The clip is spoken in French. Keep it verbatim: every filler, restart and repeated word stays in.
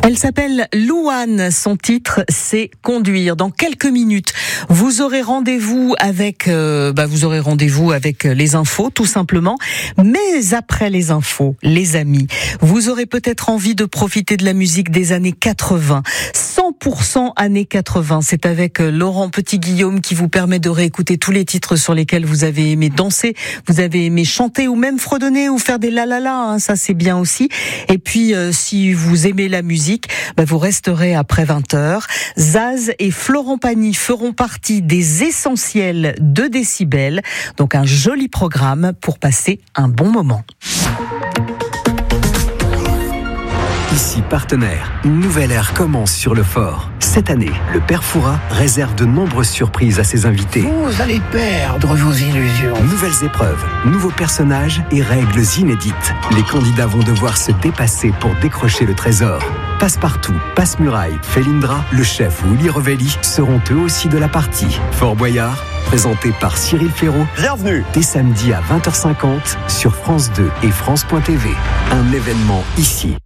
Elle s'appelle Louane, son titre c'est Conduire. Dans quelques minutes, vous aurez rendez-vous avec euh, bah vous aurez rendez-vous avec les infos tout simplement, mais après les infos, les amis, vous aurez peut-être envie de profiter de la musique des années quatre-vingts. cent pour cent années quatre-vingts, c'est avec Laurent Petit-Guillaume qui vous permet de réécouter tous les titres sur lesquels vous avez aimé danser, vous avez aimé chanter ou même fredonner ou faire des la la la, hein, ça c'est bien aussi. Et puis euh, si vous aimez la musique, bah, vous resterez après vingt heures. Zaz et Florent Pagny feront partie des essentiels de Décibel. Donc un joli programme pour passer un bon moment. Ici Partenaire, une nouvelle ère commence sur le fort. Cette année, le Père Fouras réserve de nombreuses surprises à ses invités. Vous allez perdre vos illusions. Nouvelles épreuves, nouveaux personnages et règles inédites. Les candidats vont devoir se dépasser pour décrocher le trésor. Passe-Partout, Passe-Muraille, Felindra, le chef Willy Revelli seront eux aussi de la partie. Fort Boyard, présenté par Cyril Ferraud. Bienvenue. Dès samedi à vingt heures cinquante sur France deux et France point T V. Un événement ici.